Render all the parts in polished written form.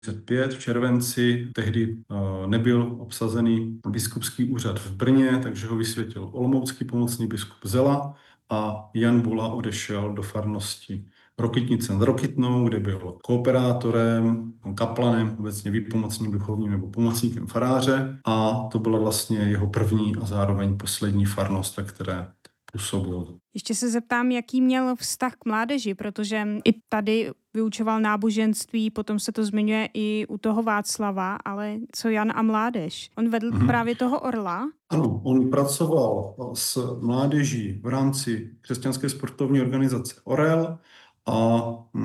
v červenci. Tehdy nebyl obsazený biskupský úřad v Brně, takže ho vysvětil olomoucký pomocný biskup Zela a Jan Bula odešel do farnosti Rokytnice nad Rokytnou, kde byl kooperátorem, kaplanem, obecně výpomocným duchovním nebo pomocníkem faráře, a to byla vlastně jeho první a zároveň poslední farnost, ve které působil. Ještě se zeptám, jaký měl vztah k mládeži, protože i tady vyučoval náboženství, potom se to zmiňuje i u toho Václava, ale co Jan a mládež? On vedl právě toho Orla? Ano, on pracoval s mládeží v rámci křesťanské sportovní organizace Orel a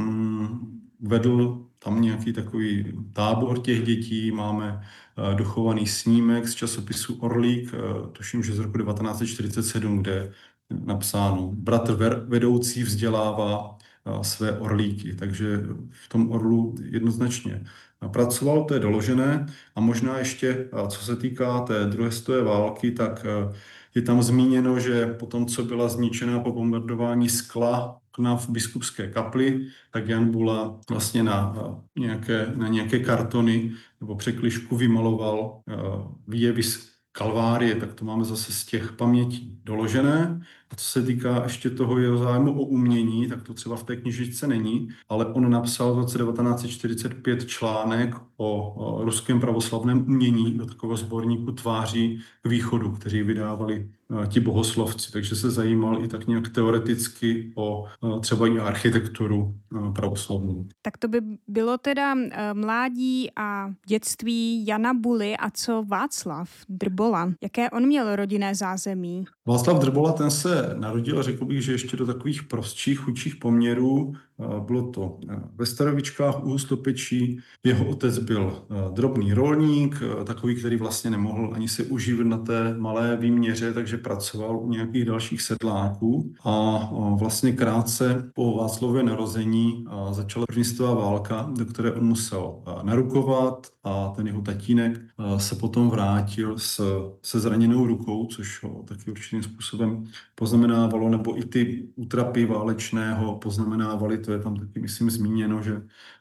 vedl tam nějaký takový tábor těch dětí. Máme dochovaný snímek z časopisu Orlík, tuším, že z roku 1947, kde je napsáno: bratr vedoucí vzdělává své orlíky. Takže v tom Orlu jednoznačně pracoval, to je doložené. A možná ještě, co se týká té druhé světové války, tak je tam zmíněno, že po tom, co byla zničena po bombardování skla v biskupské kapli, tak Jan Bula vlastně na nějaké kartony nebo překližku vymaloval výjevy z Kalvárie, tak to máme zase z těch pamětí doložené. A co se týká ještě toho jeho zájmu o umění, tak to třeba v té knižičce není, ale on napsal v roce 1945 článek o ruském pravoslavném umění do takového sborníku Tváří k východu, kteří vydávali ti bohoslovci, takže se zajímal i tak nějak teoreticky o třeba i architekturu pravoslavnou. Tak to by bylo teda mládí a dětství Jana Buly. A co Václav Drbola? Jaké on měl rodinné zázemí? Václav Drbola, ten se narodil, řekl bych, že ještě do takových prostších, chudších poměrů. Bylo to ve Starovičkách u Hustopečí. Jeho otec byl drobný rolník, takový, který vlastně nemohl ani se uživit na té malé výměře, takže pracoval u nějakých dalších sedláků. A vlastně krátce po Václavově narození začala první světová válka, do které on musel narukovat, a ten jeho tatínek se potom vrátil se zraněnou rukou, což ho taky určitým způsobem poznamenávalo, nebo i ty útrapy válečného poznamenávaly. To je tam taky, myslím, zmíněno, že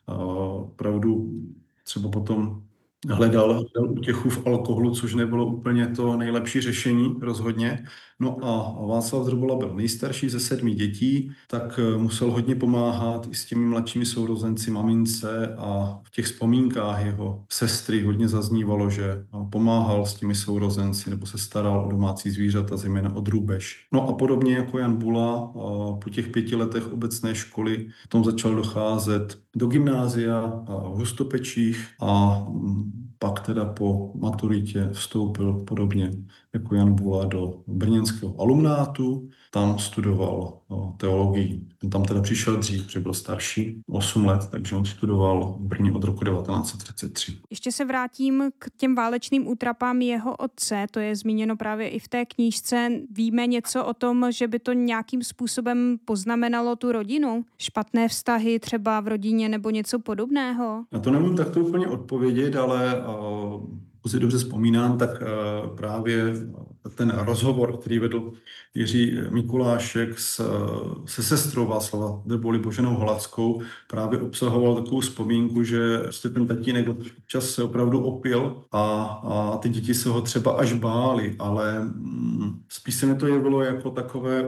opravdu třeba potom hledal útěchu v alkoholu, což nebylo úplně to nejlepší řešení, rozhodně. No a Václav Drbola byl nejstarší ze 7 dětí, tak musel hodně pomáhat i s těmi mladšími sourozenci, mamince, a v těch vzpomínkách jeho sestry hodně zaznívalo, že pomáhal s těmi sourozenci nebo se staral o domácí zvířata, zejména o drůbež. No a podobně jako Jan Bula, po těch 5 letech obecné školy potom začal docházet do gymnázia v Hustopečích a pak teda po maturitě vstoupil podobně jako Jan Bula do brněnského alumnátu. Tam studoval teologii. On tam teda přišel dřív, protože byl starší, 8 let, takže on studoval v Brně od roku 1933. Ještě se vrátím k těm válečným útrapám jeho otce, to je zmíněno právě i v té knížce. Víme něco o tom, že by to nějakým způsobem poznamenalo tu rodinu? Špatné vztahy třeba v rodině nebo něco podobného? Na to nemůžu takto úplně odpovědět, ale pokud si dobře vzpomínám, tak právě ten rozhovor, který vedl Jiří Mikulášek se sestrou Václava Drboly, Boženou Holadskou, právě obsahoval takovou vzpomínku, že ten tatínek občas se opravdu opil a ty děti se ho třeba až bály, ale spíš se mi to jevilo jako takové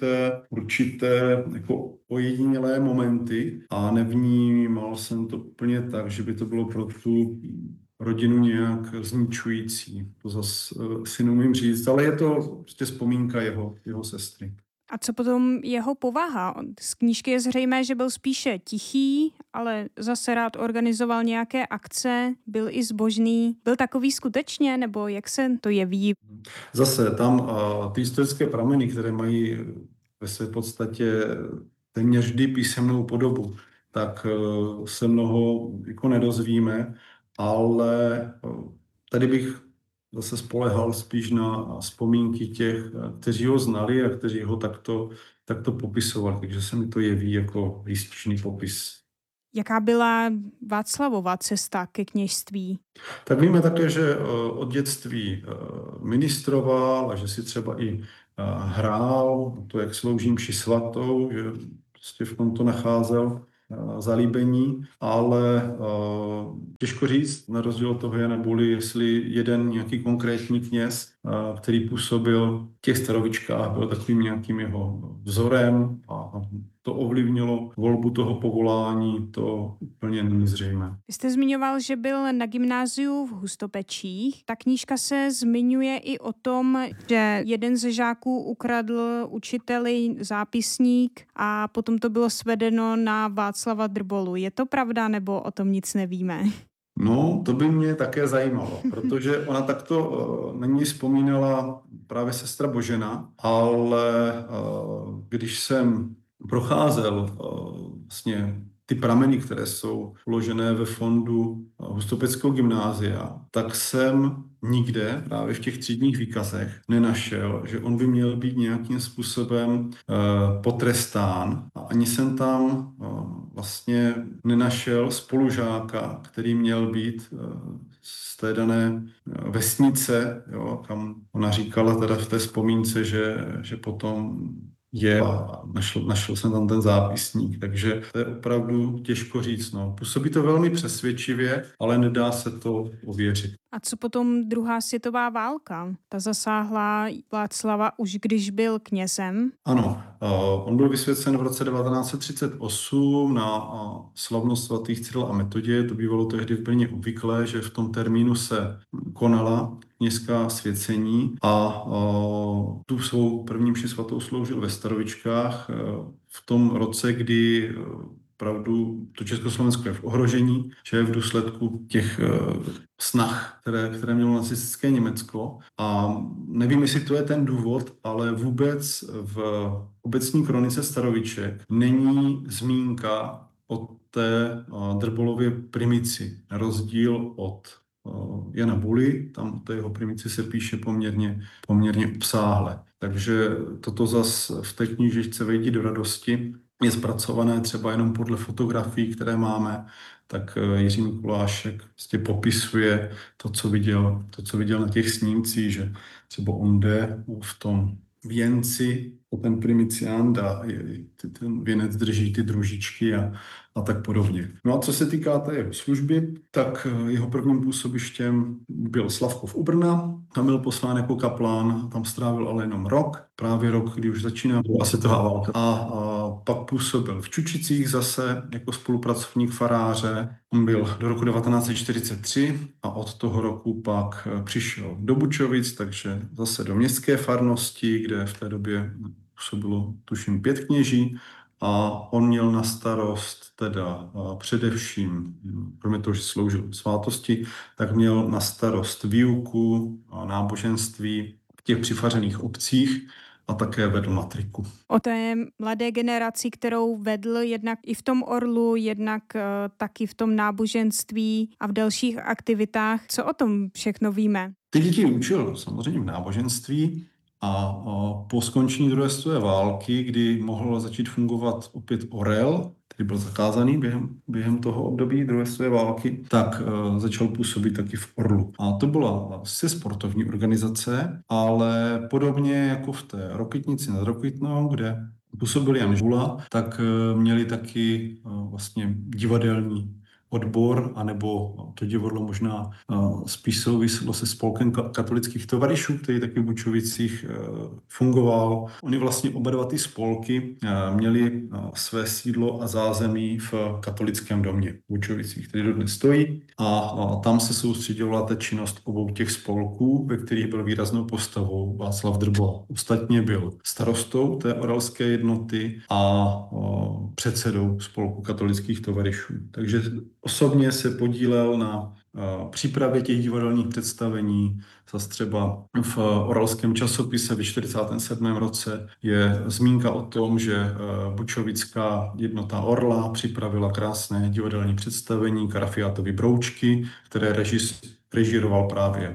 určité jako ojedinělé momenty a nevnímal jsem to úplně tak, že by to bylo pro tu rodinu nějak zničující. To zase si neumím říct, ale je to prostě vzpomínka jeho sestry. A co potom jeho povaha? Z knížky je zřejmé, že byl spíše tichý, ale zase rád organizoval nějaké akce, byl i zbožný. Byl takový skutečně, nebo jak se to jeví? Zase tam ty historické prameny, které mají ve své podstatě téměř vždy písemnou podobu, tak se mnoho jako nedozvíme, ale tady bych zase spolehal spíš na vzpomínky těch, kteří ho znali a kteří ho takto popisovali. Takže se mi to jeví jako výstižný popis. Jaká byla Václavova cesta ke kněžství? Tak víme také, že od dětství ministroval a že si třeba i hrál to, jak slouží mši svatou, že prostě v tom to nacházel zalíbení, ale těžko říct, na rozdíl od toho Jana Buly, jestli jeden nějaký konkrétní kněz, který působil v těch Starovičkách, byl takovým nějakým jeho vzorem a to ovlivnilo volbu toho povolání, to úplně není zřejmé. Vy jste zmiňoval, že byl na gymnáziu v Hustopečích. Ta knížka se zmiňuje i o tom, že jeden ze žáků ukradl učiteli zápisník a potom to bylo svedeno na Václava Drbolu. Je to pravda, nebo o tom nic nevíme? No, to by mě také zajímalo, protože ona takto na ní vzpomínala právě sestra Božena, ale když jsem procházel vlastně ty prameny, které jsou uložené ve fondu Hustopeckého gymnázia, tak jsem nikde právě v těch třídních výkazech nenašel, že on by měl být nějakým způsobem potrestán. A ani jsem tam vlastně nenašel spolužáka, který měl být z té dané vesnice, jo, kam ona říkala teda v té vzpomínce, že potom je a našel jsem tam ten zápisník, takže to je opravdu těžko říct. No. Působí to velmi přesvědčivě, ale nedá se to ověřit. A co potom druhá světová válka? Ta zasáhla Václava už když byl knězem? Ano, on byl vysvěcen v roce 1938 na slavnost svatých Cyrila a Metodie. To bývalo tehdy v Brně obvyklé, že v tom termínu se konala kněžská svěcení a tu svou první mši svatou sloužil ve Starovičkách v tom roce, kdy opravdu to Československo je v ohrožení, že je v důsledku těch snah, které mělo nacistické Německo. A nevím, jestli to je ten důvod, ale vůbec v obecní kronice Staroviček není zmínka o té Drbolově primici, na rozdíl od Jana Buly, tam té jeho primici se píše poměrně obsáhle. Takže toto zas v té knížečce Vejdi do radosti je zpracované třeba jenom podle fotografií, které máme, tak Jiří Mikulášek vlastně popisuje to, co viděl na těch snímcích, že třeba on jde v tom věnci, ten primicián ten věnec drží ty družičky a tak podobně. No a co se týká té jeho služby, tak jeho prvním působištěm byl Slavkov u Brna, tam byl poslán jako kaplán, tam strávil ale jenom rok, právě rok, kdy už začíná druhá světová válka. A pak působil v Čučicích zase jako spolupracovník faráře. On byl do roku 1943 a od toho roku pak přišel do Bučovic, takže zase do městské farnosti, kde v té době působilo tuším 5 kněží a on měl na starost teda především, kromě toho, že sloužil svátosti, tak měl na starost výuku a náboženství v těch přifařených obcích a také vedl matriku. O té mladé generaci, kterou vedl jednak i v tom Orlu, jednak taky v tom náboženství a v dalších aktivitách. Co o tom všechno víme? Ty děti učil samozřejmě v náboženství a po skončení druhé světové války, kdy mohl začít fungovat opět Orel, který byl zakázaný během toho období druhé světové války, tak začal působit taky v Orlu. A to byla sportovní organizace, ale podobně jako v té Rokytnici nad Rokytnou, kde působil Jan Žula, tak měli taky vlastně divadelní odbor, anebo to divadlo možná spíš souviselo se spolkem katolických tovarišů, který taky v Bučovicích fungoval. Oni vlastně oba dva ty spolky měli své sídlo a zázemí v katolickém domě v Bučovicích, který dodnes stojí. A tam se soustředila ta činnost obou těch spolků, ve kterých byl výraznou postavou Václav Drbol. Ostatně byl starostou té oralské jednoty a předsedou spolku katolických tovarišů. Takže osobně se podílel na přípravě těch divadelních představení. Zase třeba v oralském časopise ve 1947 roce je zmínka o tom, že bučovická jednota Orla připravila krásné divadelní představení Karafiátovy broučky, které režíroval právě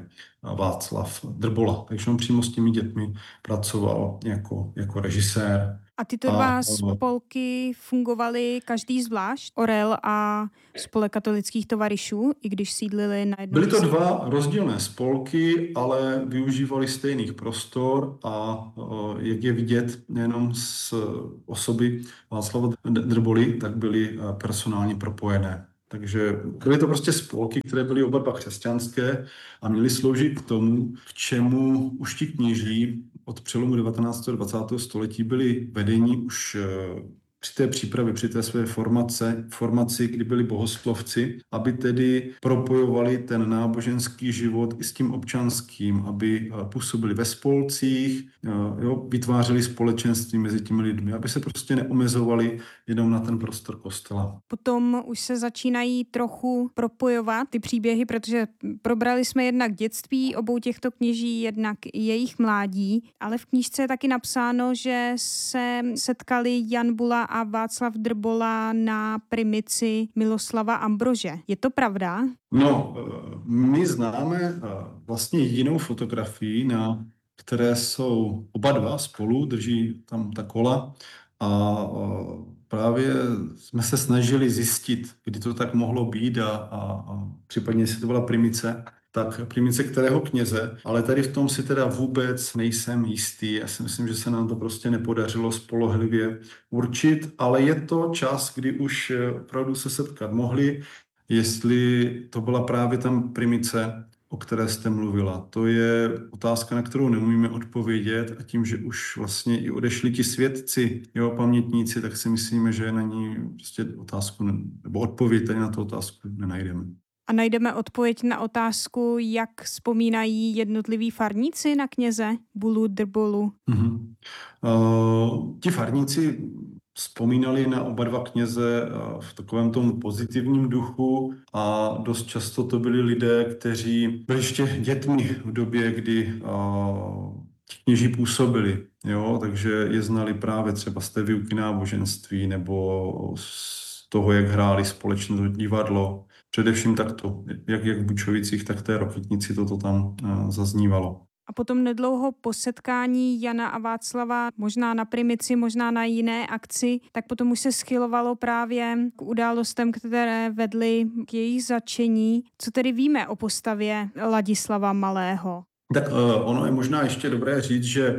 Václav Drbola. Takže on přímo s těmi dětmi pracoval jako režisér. A tyto dva spolky fungovaly každý zvlášť? Orel a Spolek katolických tovaryšů, i když sídlili na jednom Byly to místě? dva rozdílné spolky, ale využívali stejných prostor a jak je vidět nejenom z osoby Václava Drboly, tak byly personálně propojené. Takže byly to prostě spolky, které byly oba dva křesťanské a měly sloužit k tomu, k čemu už ti kněží od přelomu 19. a 20. století byli vedeni už při té přípravě, při té své formaci, kdy byli bohoslovci, aby tedy propojovali ten náboženský život i s tím občanským, aby působili ve spolcích, vytvářeli společenství mezi těmi lidmi, aby se prostě neomezovali jenom na ten prostor kostela. Potom už se začínají trochu propojovat ty příběhy, protože probrali jsme jednak dětství obou těchto kněží, jednak jejich mládí, ale v knížce je taky napsáno, že se setkali Jan Bula a Václav Drbola na primici Miloslava Ambrože. Je to pravda? No, my známe vlastně jedinou fotografii, na které jsou oba dva spolu, drží tam ta kola a právě jsme se snažili zjistit, kdy to tak mohlo být a případně jestli to byla primice, tak primice kterého kněze, ale tady v tom si teda vůbec nejsem jistý. Já si myslím, že se nám to prostě nepodařilo spolehlivě určit, ale je to čas, kdy už opravdu se setkat mohli, jestli to byla právě tam primice, o které jste mluvila. To je otázka, na kterou nemůžeme odpovědět a tím, že už vlastně i odešli ti svědci, pamětníci, tak si myslíme, že na ní prostě otázku nebo odpověď tady na tu otázku nenajdeme. A najdeme odpověď na otázku, jak vzpomínají jednotliví farníci na kněze Bulu Drbolu? Ti farníci vzpomínali na oba dva kněze v takovém tom pozitivním duchu a dost často to byli lidé, kteří byli ještě dětmi v době, kdy ti kněží působili. Takže je znali právě třeba z té výuky náboženství nebo z toho, jak hráli společně to divadlo. Především takto, jak v Bučovicích, tak v té Rokytnici toto tam zaznívalo. A potom nedlouho po setkání Jana a Václava, možná na primici, možná na jiné akci, tak potom už se schylovalo právě k událostem, které vedly k jejich zatčení. Co tedy víme o postavě Ladislava Malého? Tak ono je možná ještě dobré říct, že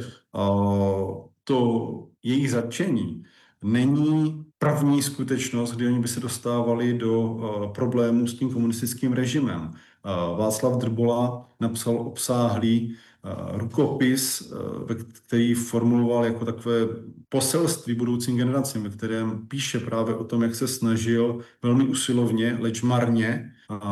to jejich zatčení není první skutečnost, kdy oni by se dostávali do problémů s tím komunistickým režimem. Václav Drbola napsal obsáhlý rukopis, který formuloval jako takové poselství budoucím generacím, ve kterém píše právě o tom, jak se snažil velmi usilovně, leč marně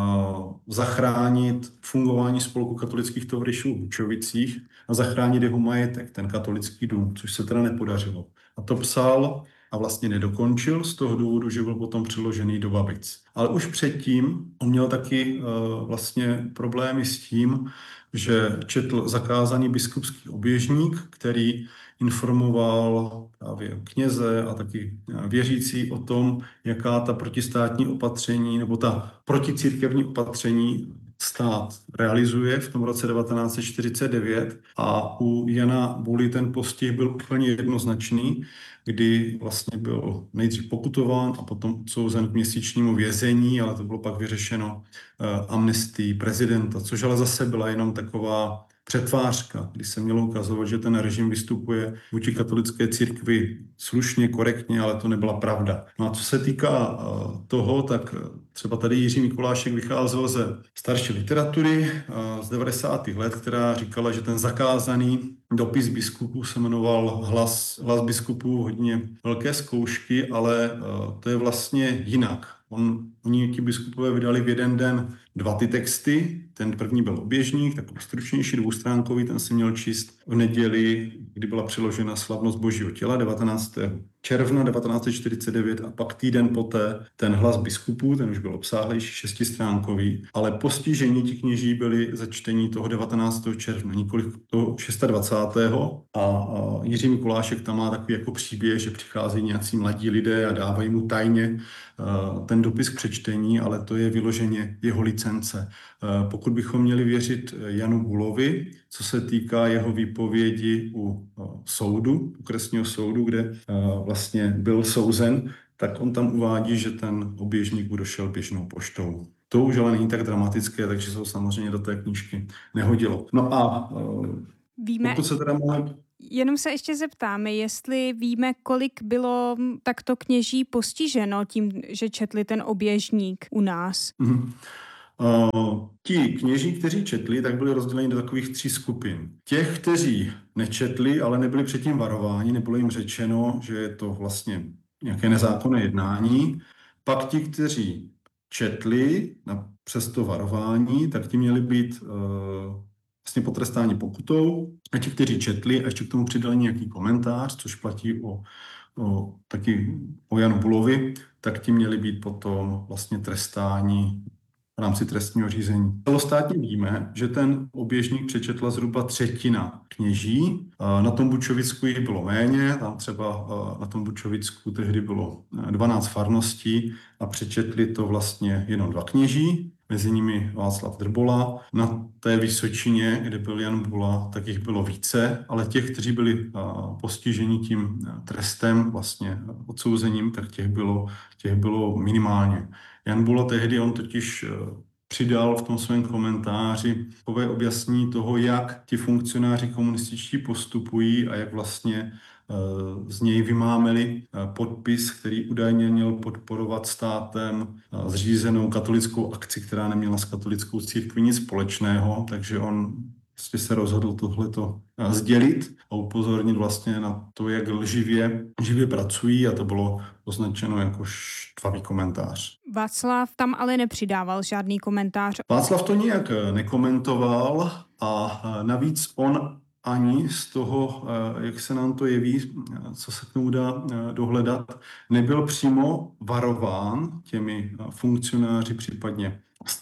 zachránit fungování spolku katolických tovaryšů v Bučovicích a zachránit jeho majetek, ten katolický dům, což se teda nepodařilo. A to psal a vlastně nedokončil z toho důvodu, že byl potom přeložený do Babic. Ale už předtím on měl taky vlastně problémy s tím, že četl zakázaný biskupský oběžník, který informoval právě kněze a taky věřící o tom, jaká ta protistátní opatření nebo ta proticírkevní opatření stát realizuje v tom roce 1949 a u Jana Buly ten postih byl úplně jednoznačný, kdy vlastně byl nejdřív pokutován a potom odsouzen k měsíčnímu vězení, ale to bylo pak vyřešeno amnestií prezidenta, což ale zase byla jenom taková přetvářka, kdy se mělo ukazovat, že ten režim vystupuje vůči katolické církvi slušně, korektně, ale to nebyla pravda. No a co se týká toho, tak třeba tady Jiří Mikulášek vycházel ze starší literatury z 90. let, která říkala, že ten zakázaný dopis biskupů se jmenoval Hlas biskupů, hodně velké zkoušky, ale to je vlastně jinak. Oni ti biskupové vydali v jeden den 2 ty texty. Ten první byl oběžník, takový stručnější, dvoustránkový, ten si měl číst v neděli, kdy byla přeložena slavnost Božího těla 19. června 1949 a pak týden poté ten hlas biskupů, ten už byl obsáhlejší, 6stránkový, ale postižení ti kněží byli za čtení toho 19. června, nikoliv toho 26. A Jiří Mikulášek tam má takový jako příběh, že přicházejí nějací mladí lidé a dávají mu tajně ten dopis k přečtení, ale to je vyloženě jeho licence. Pokud bychom měli věřit Janu Bulovi, co se týká jeho výpovědi u soudu, okresního soudu, kde vlastně byl souzen, tak on tam uvádí, že ten oběžník mu došel běžnou poštou. To už ale není tak dramatické, takže se to samozřejmě do té knížky nehodilo. No a víme, pokud se teda máme... Jenom se ještě zeptáme, jestli víme, kolik bylo takto kněží postiženo tím, že četli ten oběžník u nás. Ti kněží, kteří četli, tak byli rozděleni do takových 3 skupin. Těch, kteří nečetli, ale nebyli předtím varováni, nebylo jim řečeno, že je to vlastně nějaké nezákonné jednání. Pak ti, kteří četli přes to varování, tak ti měli být vlastně potrestáni pokutou. A ti, kteří četli a ještě k tomu přidali nějaký komentář, což platí taky o Janu Bulovi, tak ti měli být potom vlastně trestáni v rámci trestního řízení. Celostátně víme, že ten oběžník přečetla zhruba 1/3 kněží. Na tom Bučovicku jich bylo méně, tam třeba na tom Bučovicku tehdy bylo 12 farností a přečetli to vlastně jenom 2 kněží, mezi nimi Václav Drbola. Na té Vysočině, kde byl Jan Bula, tak jich bylo více, ale těch, kteří byli postiženi tím trestem, vlastně odsouzením, tak těch bylo minimálně. Jan Bula tehdy, on totiž přidal v tom svém komentáři takové objasnění toho, jak ti funkcionáři komunističtí postupují a jak vlastně z něj vymámeli podpis, který údajně měl podporovat státem zřízenou katolickou akci, která neměla s katolickou církví nic společného, takže on se rozhodl tohleto sdělit a upozornit vlastně na to, jak živě pracují, a to bylo označeno jako štvavý komentář. Václav tam ale nepřidával žádný komentář. Václav to nijak nekomentoval a navíc on ani z toho, jak se nám to jeví, co se k tomu dá dohledat, nebyl přímo varován těmi funkcionáři, případně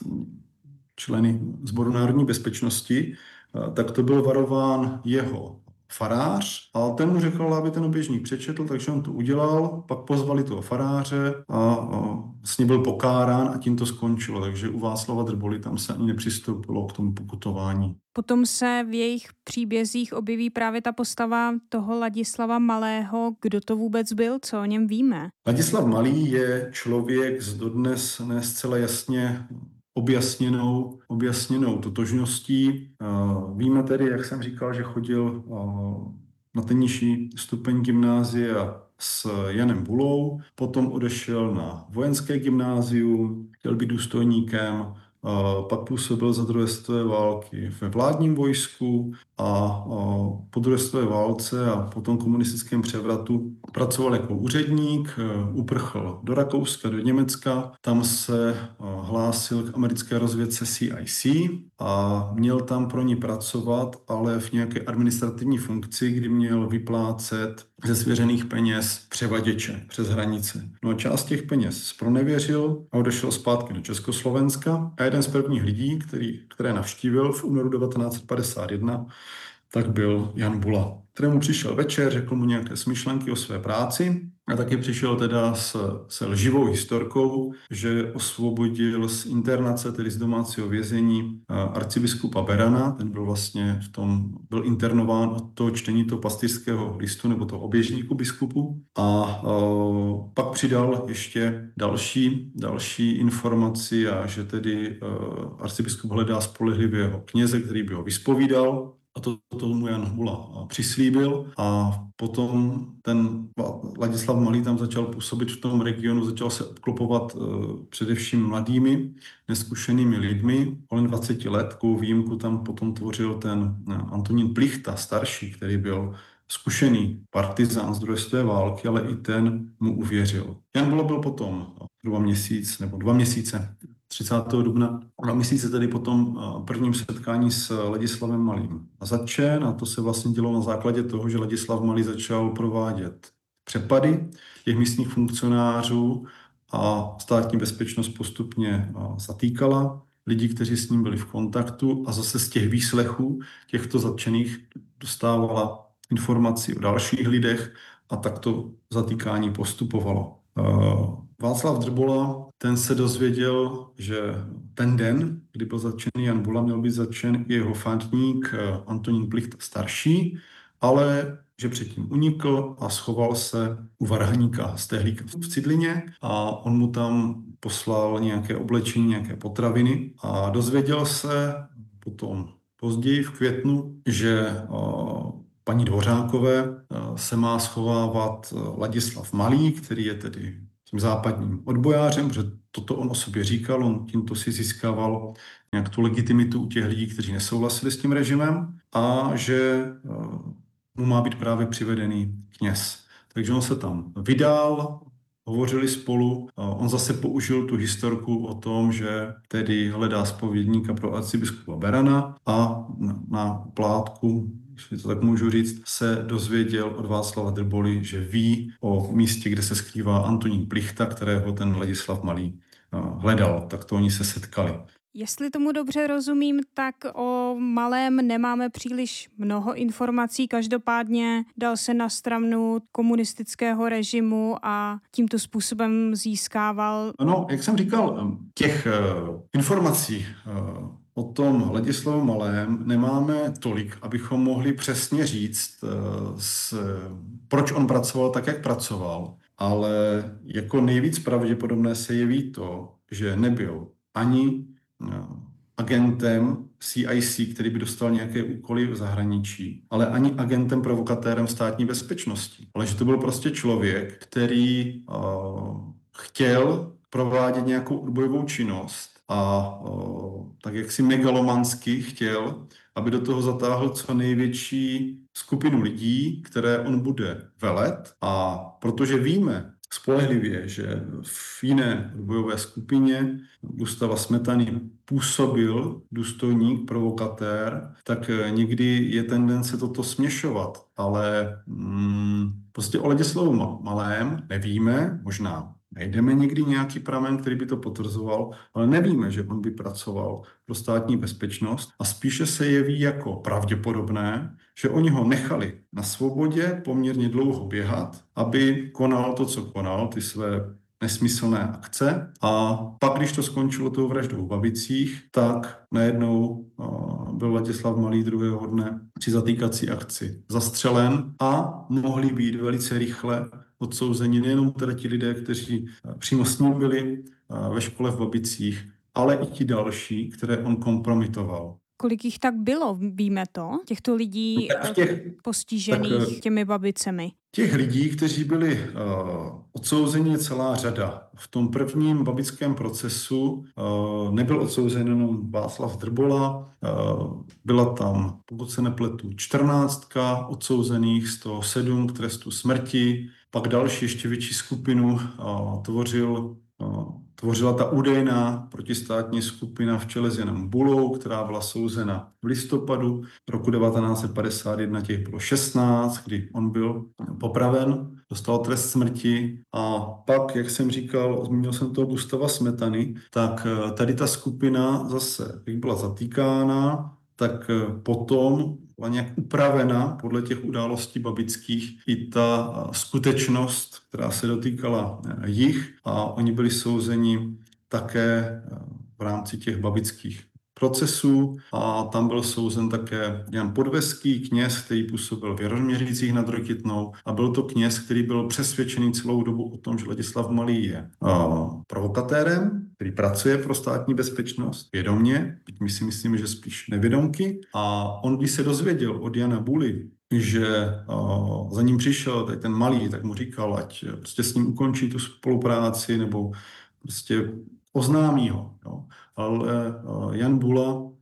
členy Sboru národní bezpečnosti, tak to byl varován jeho farář a ten mu řekl, aby ten oběžník přečetl, takže on to udělal, pak pozvali toho faráře a vlastně byl pokárán a tím to skončilo, takže u Václava Drboly tam se ani nepřistoupilo k tomu pokutování. Potom se v jejich příbězích objeví právě ta postava toho Ladislava Malého. Kdo to vůbec byl? Co o něm víme? Ladislav Malý je člověk s dodnes ne zcela jasně objasněnou totožností. Víme tedy, jak jsem říkal, že chodil na ten nižší stupeň gymnázia s Janem Bulou, potom odešel na vojenské gymnázium, chtěl být důstojníkem, pak působil za druhé světové války ve vládním vojsku a po druhé světové válce a po tom komunistickém převratu pracoval jako úředník, uprchl do Rakouska, do Německa, tam se hlásil k americké rozvědce CIC a měl tam pro ní pracovat, ale v nějaké administrativní funkci, kdy měl vyplácet ze svěřených peněz převaděče přes hranice. No a část těch peněz zpronevěřil a odešel zpátky do Československa a jeden z prvních lidí, které navštívil v únoru 1951, tak byl Jan Bula, kterému přišel večer, řekl mu nějaké smyšlenky o své práci a taky přišel teda se lživou historkou, že osvobodil z internace, tedy z domácího vězení, arcibiskupa Berana, ten byl vlastně byl internován od toho čtení toho pastýřského listu nebo toho oběžníku biskupu a pak přidal ještě další informaci a že tedy arcibiskup hledá spolehlivého kněze, který by ho vyspovídal. A to tomu Jan Bula přislíbil a potom ten Ladislav Malý tam začal působit v tom regionu, začal se obklopovat především mladými, neskušenými lidmi. Kolem 20 let, takovou výjimku tam potom tvořil ten Antonín Plichta, starší, který byl zkušený partizán z druhé světové války, ale i ten mu uvěřil. Jan Bula byl potom 2 měsíce 30. dubna. 2 měsíce tedy po tom prvním setkání s Ladislavem Malým zatčen a to se vlastně dělo na základě toho, že Ladislav Malý začal provádět přepady těch místních funkcionářů a státní bezpečnost postupně zatýkala lidi, kteří s ním byli v kontaktu a zase z těch výslechů těchto zatčených dostávala informaci o dalších lidech a tak to zatýkání postupovalo. Václav Drbola, ten se dozvěděl, že ten den, kdy byl zatčený Jan Bula, měl být zatčen i jeho fandník Antonín Plichta starší, ale že předtím unikl a schoval se u varhaníka Stehlíka v Cidlině a on mu tam poslal nějaké oblečení, nějaké potraviny a dozvěděl se potom později v květnu, že paní Dvořákové se má schovávat Ladislav Malý, který je tedy tím západním odbojářem, protože toto on o sobě říkal, on tímto si získával nějak tu legitimitu u těch lidí, kteří nesouhlasili s tím režimem a že mu má být právě přivedený kněz. Takže on se tam vydal, hovořili spolu, on zase použil tu historku o tom, že tedy hledá zpovědníka pro arcibiskupa Berana a na plátku, jestli to tak můžu říct, se dozvěděl od Václava Drboly, že ví o místě, kde se skrývá Antonín Plichta, kterého ten Ladislav Malý hledal. Tak to oni se setkali. Jestli tomu dobře rozumím, tak o Malém nemáme příliš mnoho informací. Každopádně dal se na stranu komunistického režimu a tímto způsobem získával... No, jak jsem říkal, těch informací o tom Ladislavu Malém nemáme tolik, abychom mohli přesně říct, proč on pracoval tak, jak pracoval. Ale jako nejvíc pravděpodobné se jeví to, že nebyl ani agentem CIC, který by dostal nějaké úkoly v zahraničí, ale ani agentem provokatérem státní bezpečnosti. Ale že to byl prostě člověk, který chtěl provádět nějakou odbojovou činnost a tak jaksi megalomansky chtěl, aby do toho zatáhl co největší skupinu lidí, které on bude velet. A protože víme spolehlivě, že v jiné odbojové skupině Gustáva Smetany působil důstojník, provokatér, tak někdy je tendence toto směšovat. Ale prostě o Ladislavu Malém nevíme, možná najdeme někdy nějaký pramen, který by to potvrzoval, ale nevíme, že on by pracoval pro státní bezpečnost a spíše se jeví jako pravděpodobné, že oni ho nechali na svobodě poměrně dlouho běhat, aby konal to, co konal, ty své nesmyslné akce. A pak, když to skončilo tou vraždou v Babicích, tak najednou byl Ladislav Malý druhého dne při zatýkací akci zastřelen a mohli být velice rychle odsouzeni nejenom teda ti lidé, kteří přímo s ním byli ve škole v Babicích, ale i ti další, které on kompromitoval. Kolik jich tak bylo, víme to? Těchto lidí postižených těmi babicemi? Těch lidí, kteří byli odsouzeni, je celá řada. V tom prvním babickém procesu nebyl odsouzen jenom Václav Drbola, byla tam, pokud se nepletu, 14 odsouzených, z toho 7 k trestu smrti, pak další ještě větší skupinu tvořila ta údajná protistátní skupina v čele s Janem Bulou, která byla souzena v listopadu roku 1951, těch bylo 16, kdy on byl popraven, dostal trest smrti a pak, jak jsem říkal, zmínil jsem toho Gustáva Smetany, tak tady ta skupina zase, jak byla zatýkána, tak potom byla nějak upravena podle těch událostí babických i ta skutečnost, která se dotýkala jich a oni byli souzeni také v rámci těch babických procesů a tam byl souzen také Jan Podveský, kněz, který působil v Jaroměřicích nad Rokytnou a byl to kněz, který byl přesvědčený celou dobu o tom, že Ladislav Malý je provokatérem, který pracuje pro státní bezpečnost vědomě, byť my si myslíme, že spíš nevědomky. A on, když se dozvěděl od Jana Buly, že za ním přišel tady ten Malý, tak mu říkal, ať prostě s ním ukončí tu spolupráci nebo prostě oznámí ho. Jo. Ale Jan Bula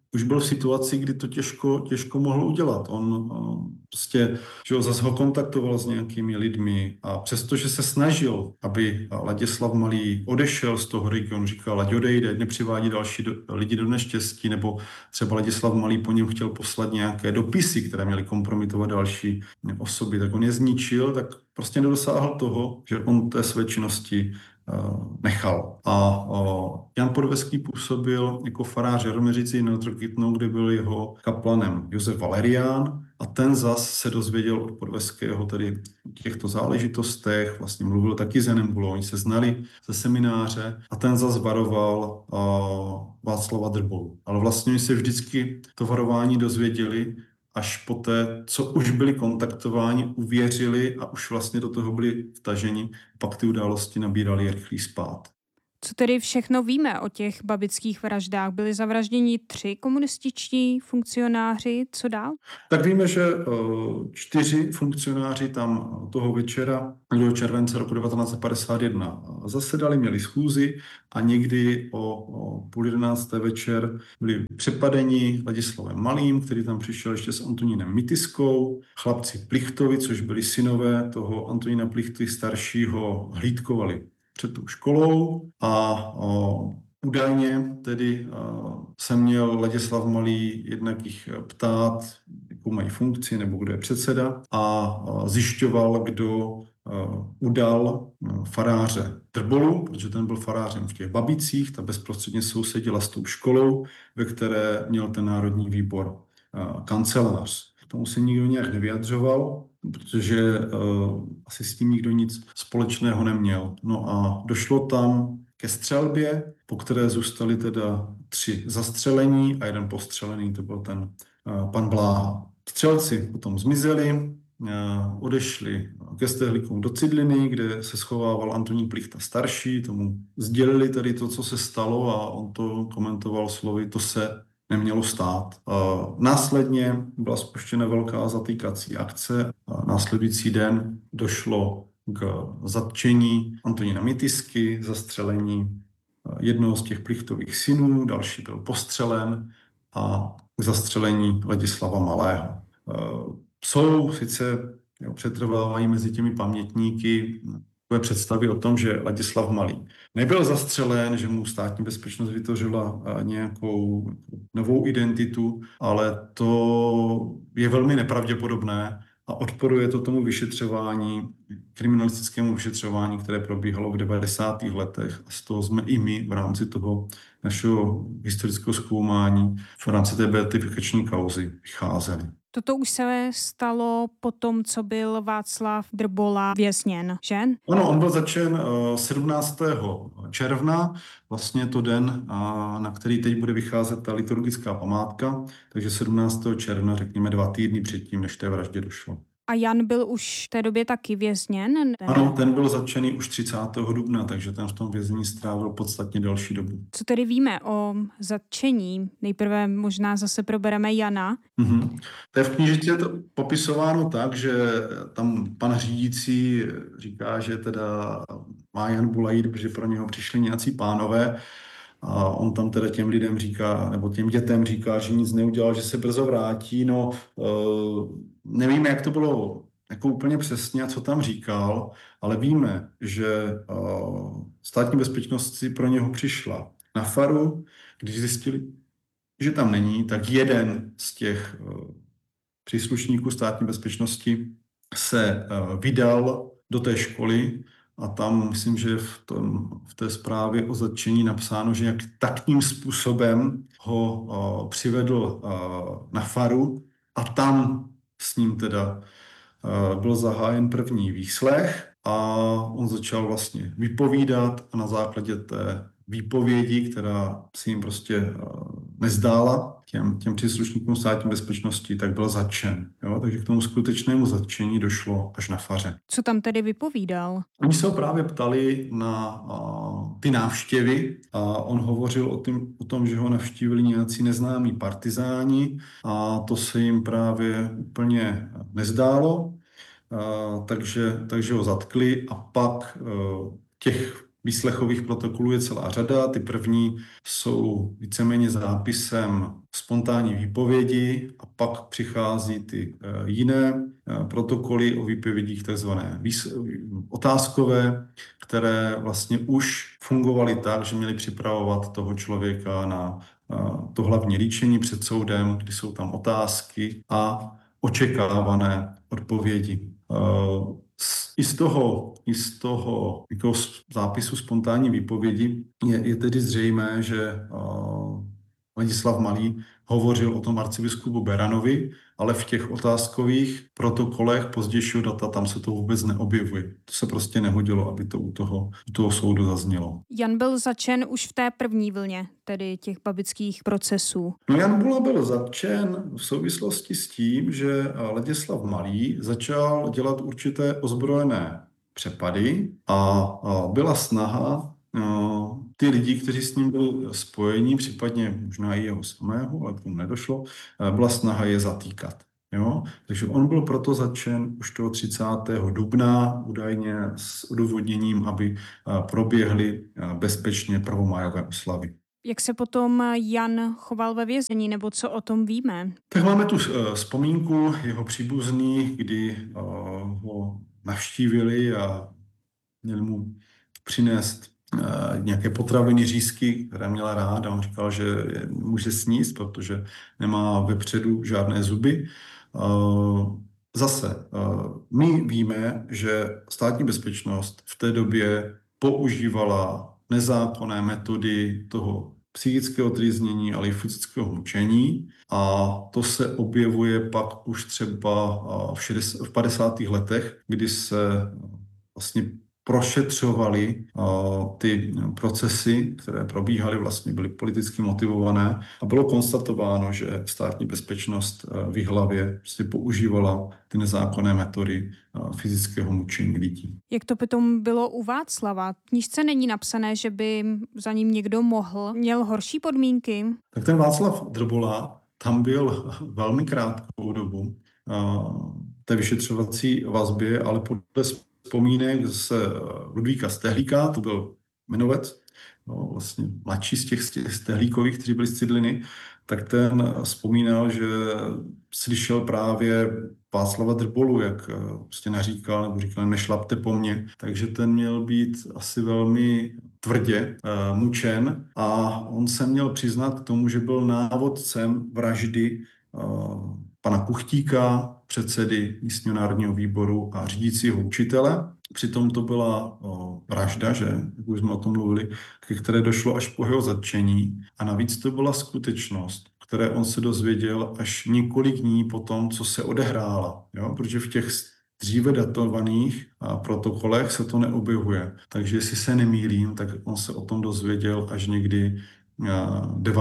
už byl v situaci, kdy to těžko mohl udělat. On prostě, že ho zase ho kontaktoval s nějakými lidmi a přestože se snažil, aby Ladislav Malý odešel z toho regionu, říkal, ať odejde, nepřivádí další lidi do neštěstí, nebo třeba Ladislav Malý po něm chtěl poslat nějaké dopisy, které měly kompromitovat další osoby, tak on je zničil, tak prostě nedosáhl toho, že on té své činnosti nechal. A Jan Podveský působil jako farář Jaroměřici Neotrokytnou, kde byl jeho kaplanem Josef Valerián a ten zas se dozvěděl od Podveského tedy o těchto záležitostech, vlastně mluvil taky s Janem Bulou, oni se znali ze semináře a ten zas varoval Václava Drbolu. Ale vlastně se vždycky to varování dozvěděli až poté, co už byli kontaktováni, uvěřili a už vlastně do toho byli vtaženi, pak ty události nabíraly rychlý spád. Co tedy všechno víme o těch babických vraždách? Byli zavražděni 3 komunističtí funkcionáři, co dál? Tak víme, že 4 funkcionáři tam toho večera 2. července roku 1951 zasedali, měli schůzi a někdy o 10:30 večer byli přepadeni Ladislavem Malým, který tam přišel ještě s Antonínem Mitiskou, chlapci Plichtovi, což byli synové toho Antonína Plichty staršího, hlídkovali před tou školou a údajně tedy se měl Ladislav Malý jednak jich ptát, jakou mají funkci nebo kdo je předseda a zjišťoval, kdo udal faráře Drbolu, protože ten byl farářem v těch Babicích, ta bezprostředně sousedila s tou školou, ve které měl ten Národní výbor kancelář. K tomu se nikdo nějak nevyjadřoval, protože asi s tím nikdo nic společného neměl. No a došlo tam ke střelbě, po které zůstali teda 3 zastřelení a 1 postřelený, to byl ten pan Bláha. Střelci potom zmizeli, odešli ke Stehlikům do Cidliny, kde se schovával Antonín Plichta starší, tomu sdělili tady to, co se stalo a on to komentoval slovy, to se nemělo stát. Následně byla spuštěna velká zatýkací akce. Následující den došlo k zatčení Antonína Mitisky, zastřelení jednoho z těch Plichtových synů, další byl postřelen a k zastřelení Ladislava Malého. Jsou sice přetrvávají mezi těmi pamětníky takové představy o tom, že Ladislav Malý nebyl zastřelen, že mu státní bezpečnost vytvořila nějakou novou identitu, ale to je velmi nepravděpodobné a odporuje to tomu vyšetřování, kriminalistickému vyšetřování, které probíhalo v 90. letech a z toho jsme i my v rámci toho našeho historického zkoumání v rámci té beatifikační kauzy vycházeli. Toto už se stalo po tom, co byl Václav Drbola vězněn, že? Ano, on byl zatčen 17. června, vlastně to den, na který teď bude vycházet ta liturgická památka, takže 17. června, řekněme 2 týdny předtím, než té vraždě došlo. A Jan byl už v té době taky vězněn? Ne? Ano, ten byl zatčený už 30. dubna, takže ten v tom vězení strávil podstatně delší dobu. Co tedy víme o zatčení? Nejprve možná zase probereme Jana. To je v knížece je to popisováno tak, že tam pan řídící říká, že teda má Jan Bula jít, protože pro něho přišli nějací pánové a on tam teda těm lidem říká, nebo těm dětem říká, že nic neudělal, že se brzo vrátí. No, nevíme, jak to bylo jako úplně přesně a co tam říkal, ale víme, že státní bezpečnost si pro něho přišla na faru, když zjistili, že tam není, tak jeden z těch příslušníků státní bezpečnosti se vydal do té školy a tam myslím, že v té zprávě o zatčení napsáno, že jak takým způsobem ho přivedl na faru a tam s ním teda byl zahájen první výslech a on začal vlastně vypovídat a na základě té výpovědi, která si jim prostě nezdála těm příslušníkům státní bezpečnosti, tak byl zatčen. Jo? Takže k tomu skutečnému zatčení došlo až na faře. Co tam tedy vypovídal? Oni se ho právě ptali na ty návštěvy a on hovořil o tom, že ho navštívili nějací neznámí partizáni a to se jim právě úplně nezdálo, takže ho zatkli a pak těch výslechových protokolů je celá řada. Ty první jsou víceméně zápisem spontánní výpovědi a pak přichází ty jiné protokoly o výpovědích, takzvané otázkové, které vlastně už fungovaly tak, že měly připravovat toho člověka na to hlavní líčení před soudem, kdy jsou tam otázky a očekávané odpovědi. I z toho jako zápisu spontánní výpovědi je tedy zřejmé, že Ladislav Malý hovořil o tom arcibiskupu Beranovi, ale v těch otázkových protokolech pozdějšího data tam se to vůbec neobjevuje. To se prostě nehodilo, aby to u toho soudu zaznělo. Jan byl zatčen už v té první vlně, tedy těch babických procesů. No, Jan Bula byl zatčen v souvislosti s tím, že Ladislav Malý začal dělat určité ozbrojené přepady a byla snaha ty lidi, kteří s ním byli spojení, případně možná i jeho samého, ale k tomu nedošlo, byla snaha je zatýkat. Jo? Takže on byl proto zatčen už toho 30. dubna, údajně s odůvodněním, aby proběhly bezpečně prvomájové oslavy. Jak se potom Jan choval ve vězení, nebo co o tom víme? Tak máme tu vzpomínku jeho příbuzných, kdy ho navštívili a měli mu přinést nějaké potraviny, řízky, které měla rád, a on říkal, že může sníst, protože nemá vepředu žádné zuby. Zase, my víme, že státní bezpečnost v té době používala nezákonné metody toho psychického trýznění, ale i fyzického mučení, a to se objevuje pak už třeba v 50. letech, kdy se vlastně prošetřovaly ty procesy, které probíhaly, vlastně byly politicky motivované, a bylo konstatováno, že státní bezpečnost v Jihlavě prostě používala ty nezákonné metody fyzického mučení lidí. Jak to potom bylo u Václava? V knížce není napsané, že by za ním někdo měl horší podmínky? Tak ten Václav Drbola tam byl velmi krátkou dobu té vyšetřovací vazbě, ale podle vzpomínek z Ludvíka Stehlíka, to byl jmenovec, vlastně mladší z těch Stehlíkových, kteří byli z Cidliny, tak ten vzpomínal, že slyšel právě Václava Drbolu, jak prostě naříkal, nebo říkal, nešlapte po mně. Takže ten měl být asi velmi tvrdě mučen a on se měl přiznat k tomu, že byl návodcem vraždy pana Kuchtíka, předsedy místního národního výboru a řídícího učitele. Přitom to byla vražda, že, jak už jsme o tom mluvili, ke které došlo až po jeho zatčení. A navíc to byla skutečnost, které on se dozvěděl až několik dní po tom, co se odehrála. Jo? Protože v těch dříve datovaných protokolech se to neobjevuje. Takže jestli se nemýlím, tak on se o tom dozvěděl až někdy 9.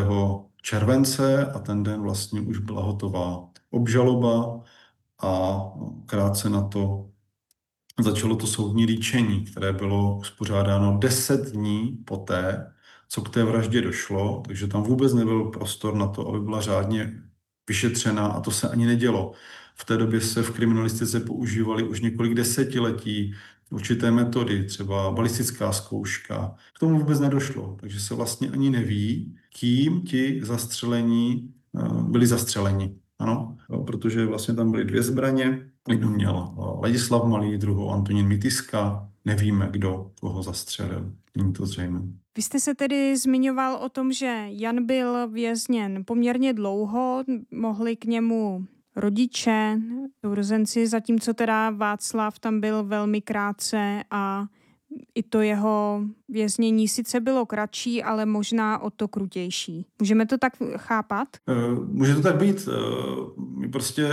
července a ten den vlastně už byla hotová obžaloba a krátce na to začalo to soudní líčení, které bylo uspořádáno 10 dní poté, co k té vraždě došlo, takže tam vůbec nebyl prostor na to, aby byla řádně vyšetřena, a to se ani nedělo. V té době se v kriminalistice používaly už několik desetiletí určité metody, třeba balistická zkouška. K tomu vůbec nedošlo, takže se vlastně ani neví, kým ti zastřelení byli zastřeleni. Ano, protože vlastně tam byly 2 zbraně. Jednu měl Ladislav Malý, druhou Antonín Mitiska. Nevíme, kdo koho zastřelil. Není to zřejmé. Vy jste se tedy zmiňoval o tom, že Jan byl vězněn poměrně dlouho, mohli k němu rodiče, sourozenci, zatímco teda Václav tam byl velmi krátce a i to jeho věznění sice bylo kratší, ale možná o to krutější. Můžeme to tak chápat? Může to tak být. My prostě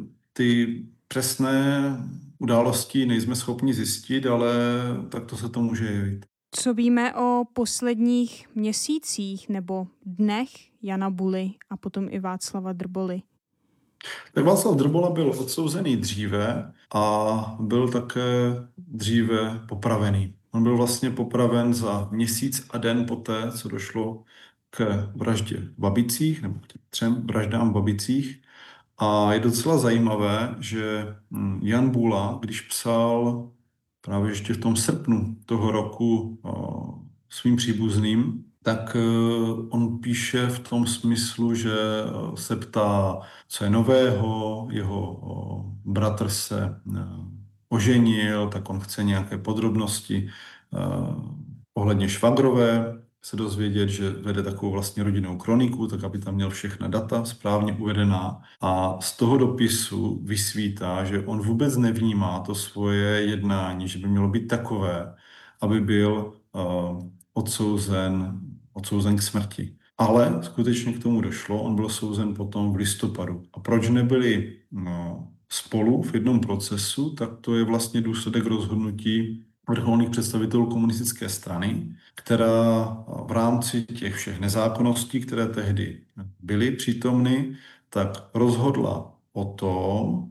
ty přesné události nejsme schopni zjistit, ale tak to se to může jevit. Co víme o posledních měsících nebo dnech Jana Buly a potom i Václava Drboly? Tak Václav Drbola byl odsouzený dříve a byl také dříve popravený. On byl vlastně popraven za měsíc a den poté, co došlo k vraždě v Babicích, nebo k 3 vraždám v Babicích. A je docela zajímavé, že Jan Bula, když psal právě ještě v tom srpnu toho roku svým příbuzným, tak on píše v tom smyslu, že se ptá, co je nového, jeho bratr se oženil, tak on chce nějaké podrobnosti ohledně švagrové, se dozvědět, že vede takovou vlastně rodinnou kroniku, tak aby tam měl všechna data správně uvedená. A z toho dopisu vysvítá, že on vůbec nevnímá to svoje jednání, že by mělo být takové, aby byl odsouzen k smrti. Ale skutečně k tomu došlo, on byl souzen potom v listopadu. A proč nebyli spolu v jednom procesu, tak to je vlastně důsledek rozhodnutí vrcholných představitelů komunistické strany, která v rámci těch všech nezákonností, které tehdy byly přítomny, tak rozhodla o tom,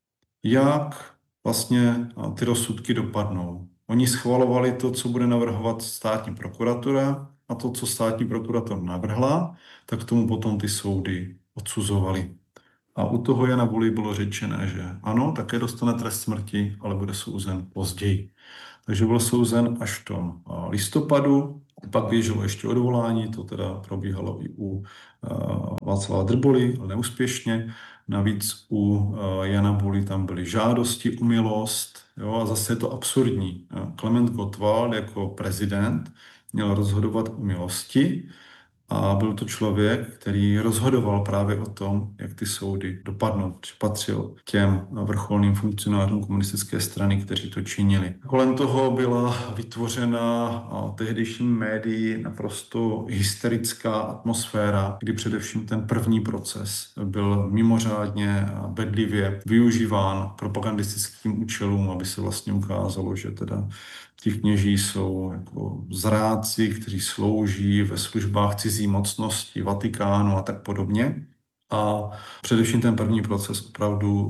jak vlastně ty rozsudky dopadnou. Oni schvalovali to, co bude navrhovat státní prokuratura, a to, co státní prokuratura navrhla, tak k tomu potom ty soudy odsuzovali. A u toho Jana Buly bylo řečené, že ano, také dostane trest smrti, ale bude souzen později. Takže byl souzen až v tom listopadu, pak běželo ještě odvolání, to teda probíhalo i u Václava Drboly, ale neúspěšně. Navíc u Jana Buly tam byly žádosti o milost, jo, a zase je to absurdní. Klement Gottwald jako prezident měl rozhodovat o milosti, a byl to člověk, který rozhodoval právě o tom, jak ty soudy dopadnou. Patřil těm vrcholným funkcionářům komunistické strany, kteří to činili. Kolem toho byla vytvořena tehdejšími médii naprosto hysterická atmosféra, kdy především ten první proces byl mimořádně bedlivě využíván propagandistickým účelům, aby se vlastně ukázalo, že teda ti kněží jsou jako zrádci, kteří slouží ve službách cizí mocnosti, Vatikánu a tak podobně. A především ten první proces opravdu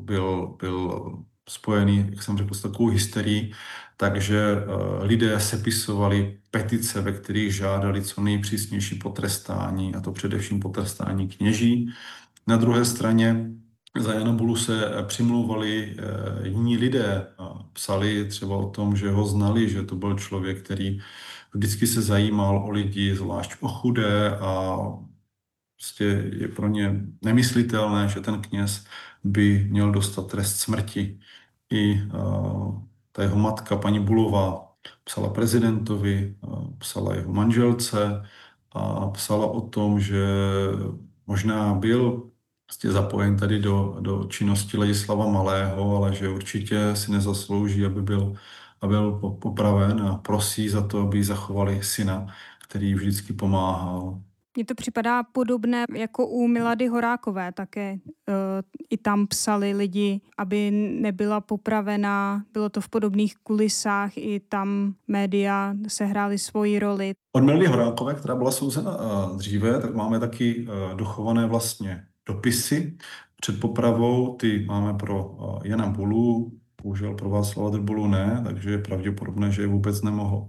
byl spojený, jak jsem řekl, s takovou hysterií, takže lidé sepisovali petice, ve kterých žádali co nejpřísnější potrestání, a to především potrestání kněží. Na druhé straně za Jana Bulu se přimlouvali jiní lidé. Psali třeba o tom, že ho znali, že to byl člověk, který vždycky se zajímal o lidi, zvlášť o chudé, a prostě je pro ně nemyslitelné, že ten kněz by měl dostat trest smrti. I ta jeho matka, paní Bulová, psala prezidentovi, psala jeho manželce a psala o tom, že možná byl zapojen tady do činnosti Ladislava Malého, ale že určitě si nezaslouží, aby byl popraven, a prosí za to, aby zachovali syna, který vždycky pomáhal. Mně to připadá podobné jako u Milady Horákové, také i tam psali lidi, aby nebyla popravená, bylo to v podobných kulisách, i tam média sehrály svoji roli. Od Milady Horákové, která byla souzena dříve, tak máme taky dochované vlastně dopisy před popravou, ty máme pro Jana Bulu, bohužel pro Václava Drbolu ne, takže je pravděpodobné, že je vůbec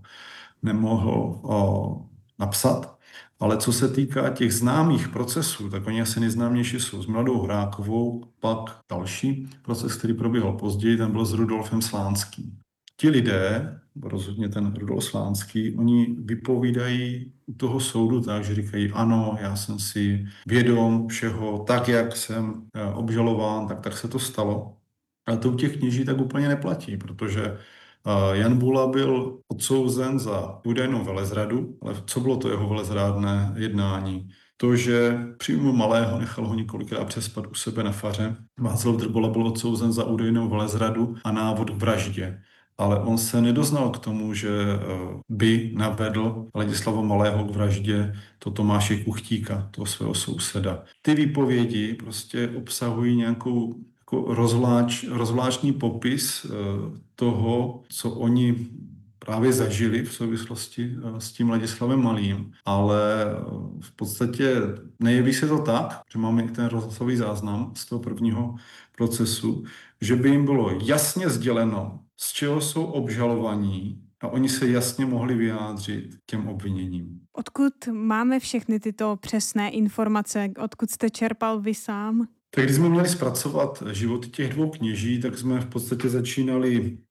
nemohl napsat. Ale co se týká těch známých procesů, tak oni asi nejznámější jsou s Miladou Horákovou, pak další proces, který probíhal později, ten byl s Rudolfem Slánským. Ti lidé, rozhodně ten Rudolf Slánský, oni vypovídají u toho soudu tak, že říkají, ano, já jsem si vědom všeho, tak, jak jsem obžalován, tak se to stalo. Ale to u těch kněží tak úplně neplatí, protože Jan Bula byl odsouzen za údajnou velezradu, ale co bylo to jeho velezrádné jednání? To, že přijmu Malého, nechal ho několikrát přespat u sebe na faře. Václav Drbola byl odsouzen za údajnou velezradu a návod k vraždě. Ale on se nedoznal k tomu, že by navedl Ladislava Malého k vraždě Tomáše Kuchtíka, toho svého souseda. Ty výpovědi prostě obsahují nějakou rozvláštní popis toho, co oni právě zažili v souvislosti s tím Ladislavem Malým, ale v podstatě nejeví se to tak, že máme i ten rozhlasový záznam z toho prvního procesu, že by jim bylo jasně sděleno, z čeho jsou obžalovaní, a oni se jasně mohli vyjádřit těm obviněním. Odkud máme všechny tyto přesné informace? Odkud jste čerpal vy sám? Tak když jsme měli zpracovat životy těch dvou kněží, tak jsme v podstatě začínali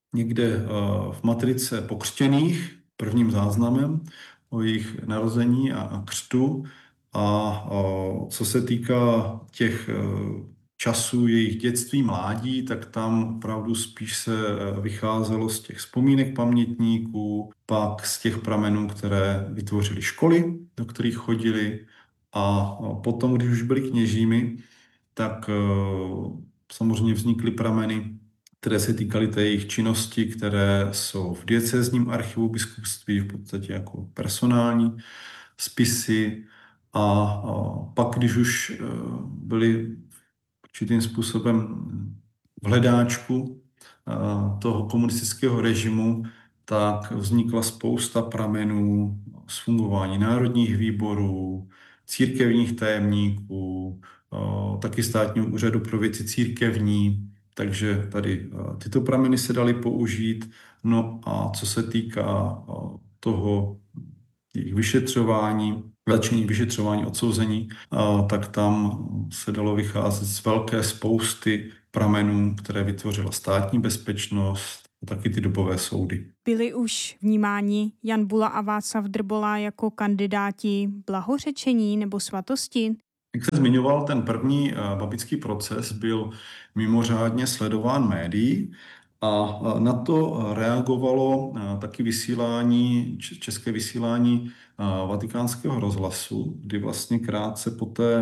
někde v matrice pokřtěných, prvním záznamem o jejich narození a křtu. A co se týká těch časů jejich dětství, mládí, tak tam opravdu spíš se vycházelo z těch vzpomínek pamětníků, pak z těch pramenů, které vytvořily školy, do kterých chodili. A potom, když už byli kněžími, tak samozřejmě vznikly prameny, které se týkaly té jejich činnosti, které jsou v diecézním archivu biskupství, v podstatě jako personální spisy. A pak, když už byli určitým způsobem v hledáčku toho komunistického režimu, tak vznikla spousta pramenů z fungování národních výborů, církevních tajemníků, taky státního úřadu pro věci církevní, takže tady tyto prameny se daly použít. No a co se týká toho jejich vyšetřování, začení vyšetřování, odsouzení, tak tam se dalo vycházet z velké spousty pramenů, které vytvořila státní bezpečnost a taky ty dobové soudy. Byli už vnímáni Jan Bula a Václav Drbola jako kandidáti blahořečení nebo svatosti? Jak se zmiňoval, ten první babický proces byl mimořádně sledován médií a na to reagovalo taky vysílání, české vysílání Vatikánského rozhlasu, kdy vlastně krátce